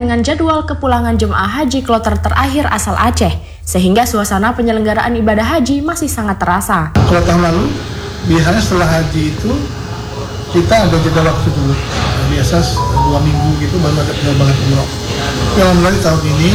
dengan jadwal kepulangan jemaah haji kloter terakhir asal Aceh, sehingga suasana penyelenggaraan ibadah haji masih sangat terasa. Kalau tahun lalu, biasanya setelah haji itu kita ada jeda waktu dulu, biasa 2 minggu gitu baru ada penerbangan umroh. Tapi alhamdulillah tahun ini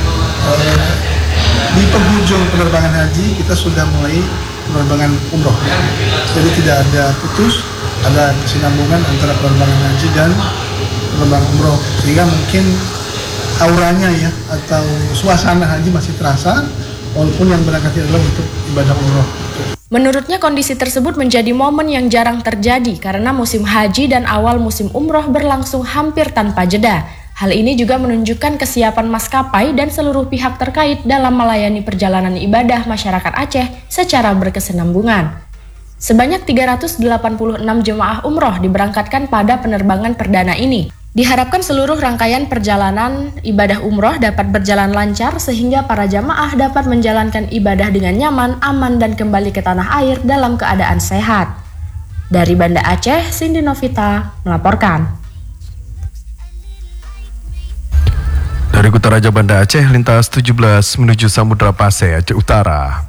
di penghujung penerbangan haji kita sudah mulai penerbangan umroh. Jadi tidak ada putus, ada kesinambungan antara penerbangan haji dan penerbangan umroh, sehingga mungkin auranya ya atau suasana haji masih terasa walaupun yang berangkat adalah untuk ibadah umroh. Menurutnya kondisi tersebut menjadi momen yang jarang terjadi karena musim haji dan awal musim umroh berlangsung hampir tanpa jeda. Hal ini juga menunjukkan kesiapan maskapai dan seluruh pihak terkait dalam melayani perjalanan ibadah masyarakat Aceh secara berkesinambungan. Sebanyak 386 jemaah umroh diberangkatkan pada penerbangan perdana ini. Diharapkan seluruh rangkaian perjalanan ibadah umroh dapat berjalan lancar sehingga para jamaah dapat menjalankan ibadah dengan nyaman, aman, dan kembali ke tanah air dalam keadaan sehat. Dari Banda Aceh, Cindy Novita melaporkan. Dari Kutaraja Banda Aceh, lintas 17 menuju Samudra Pasai, Aceh Utara.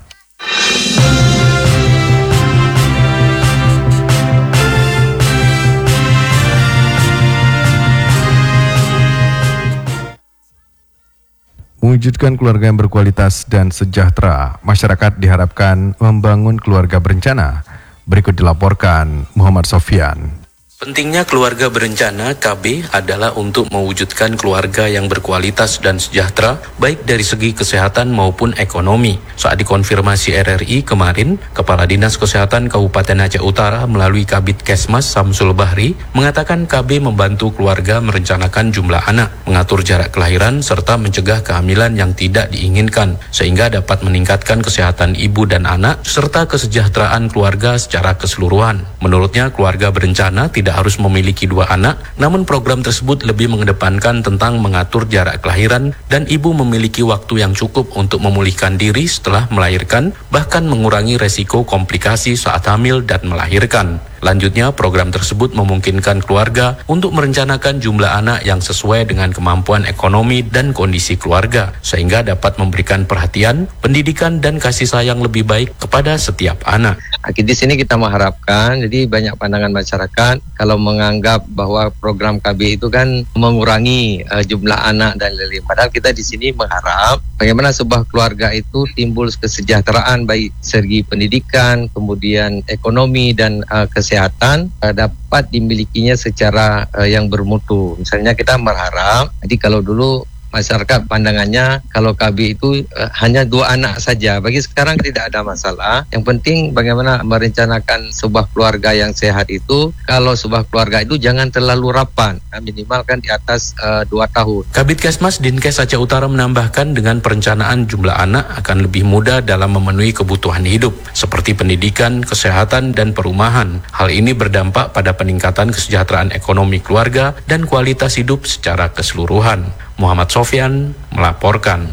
Mewujudkan keluarga yang berkualitas dan sejahtera, masyarakat diharapkan membangun keluarga berencana. Berikut dilaporkan Muhammad Sofyan. Pentingnya keluarga berencana KB adalah untuk mewujudkan keluarga yang berkualitas dan sejahtera baik dari segi kesehatan maupun ekonomi. Saat dikonfirmasi RRI kemarin, Kepala Dinas Kesehatan Kabupaten Aceh Utara melalui Kabid Kesmas Samsul Bahri mengatakan KB membantu keluarga merencanakan jumlah anak, mengatur jarak kelahiran serta mencegah kehamilan yang tidak diinginkan sehingga dapat meningkatkan kesehatan ibu dan anak serta kesejahteraan keluarga secara keseluruhan. Menurutnya, keluarga berencana tidak harus memiliki 2 anak, namun program tersebut lebih mengedepankan tentang mengatur jarak kelahiran dan ibu memiliki waktu yang cukup untuk memulihkan diri setelah melahirkan, bahkan mengurangi resiko komplikasi saat hamil dan melahirkan. Lanjutnya, program tersebut memungkinkan keluarga untuk merencanakan jumlah anak yang sesuai dengan kemampuan ekonomi dan kondisi keluarga, sehingga dapat memberikan perhatian, pendidikan, dan kasih sayang lebih baik kepada setiap anak. Di sini kita mengharapkan, jadi banyak pandangan masyarakat kalau menganggap bahwa program KB itu kan mengurangi jumlah anak dan lain-lain. Padahal kita di sini mengharap bagaimana sebuah keluarga itu timbul kesejahteraan baik segi pendidikan, kemudian ekonomi dan kesehatan dapat dimilikinya secara yang bermutu. Misalnya kita berharap, jadi kalau dulu masyarakat pandangannya kalau KB itu hanya 2 anak saja. Bagi sekarang tidak ada masalah. Yang penting bagaimana merencanakan sebuah keluarga yang sehat itu. Kalau sebuah keluarga itu jangan terlalu rapan, minimal kan di atas 2 tahun. Kabid Kesmas Dinkes Aceh Utara menambahkan dengan perencanaan jumlah anak akan lebih mudah dalam memenuhi kebutuhan hidup seperti pendidikan, kesehatan, dan perumahan. Hal ini berdampak pada peningkatan kesejahteraan ekonomi keluarga dan kualitas hidup secara keseluruhan. Muhammad Sofyan melaporkan.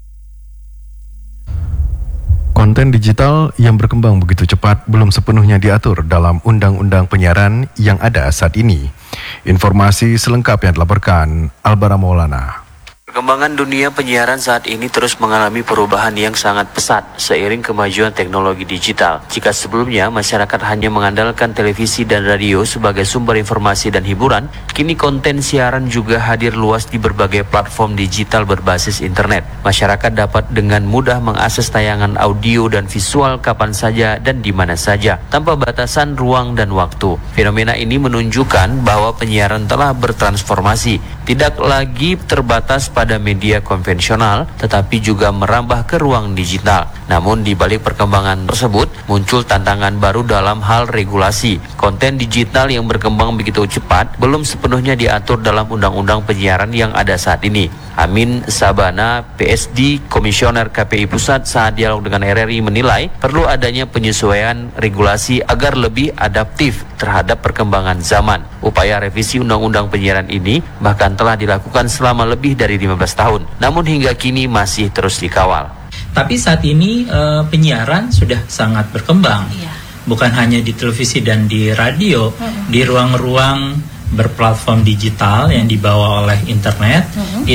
Konten digital yang berkembang begitu cepat belum sepenuhnya diatur dalam Undang-Undang Penyiaran yang ada saat ini. Informasi selengkapnya dilaporkan Albara Maulana. Perkembangan dunia penyiaran saat ini terus mengalami perubahan yang sangat pesat seiring kemajuan teknologi digital. Jika sebelumnya masyarakat hanya mengandalkan televisi dan radio sebagai sumber informasi dan hiburan, kini konten siaran juga hadir luas di berbagai platform digital berbasis internet. Masyarakat dapat dengan mudah mengakses tayangan audio dan visual kapan saja dan di mana saja, tanpa batasan ruang dan waktu. Fenomena ini menunjukkan bahwa penyiaran telah bertransformasi, tidak lagi terbatas pada media konvensional, tetapi juga merambah ke ruang digital. Namun di balik perkembangan tersebut, muncul tantangan baru dalam hal regulasi. Konten digital yang berkembang begitu cepat belum sepenuhnya diatur dalam Undang-Undang Penyiaran yang ada saat ini. Amin Sabana, PSD, Komisioner KPI Pusat saat dialog dengan RRI menilai perlu adanya penyesuaian regulasi agar lebih adaptif terhadap perkembangan zaman. Upaya revisi Undang-Undang Penyiaran ini bahkan telah dilakukan selama lebih dari 15 tahun, namun hingga kini masih terus dikawal. Tapi saat ini penyiaran sudah sangat berkembang, bukan hanya di televisi dan di radio, di ruang-ruang berplatform digital yang dibawa oleh internet.